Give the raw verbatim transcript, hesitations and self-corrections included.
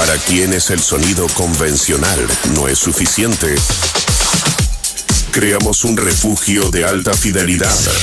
Para quienes el sonido convencional no es suficiente, creamos un refugio de alta fidelidad